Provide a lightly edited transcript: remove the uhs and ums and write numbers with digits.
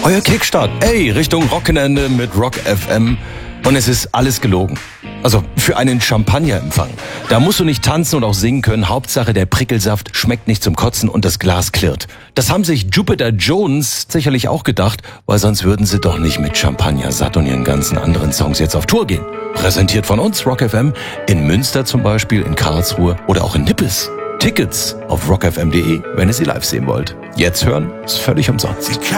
Euer Kickstart, Richtung Wochenende mit Rock FM. Und es ist alles gelogen. Also für einen Champagnerempfang. Da musst du nicht tanzen und auch singen können. Hauptsache der Prickelsaft schmeckt nicht zum Kotzen und das Glas klirrt. Das haben sich Jupiter Jones sicherlich auch gedacht, weil sonst würden sie doch nicht mit Champagner satt und ihren ganzen anderen Songs jetzt auf Tour gehen. Präsentiert von uns, Rock FM, in Münster zum Beispiel, in Karlsruhe oder auch in Nippes. Tickets auf rockfm.de, wenn ihr sie live sehen wollt. Jetzt hören, ist völlig umsonst.